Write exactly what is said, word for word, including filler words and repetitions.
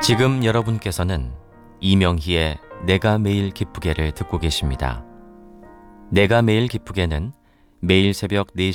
지금 여러분께서는 이명희의 내가 매일 기쁘게를 듣고 계십니다. 내가 매일 기쁘게는 매일 새벽 네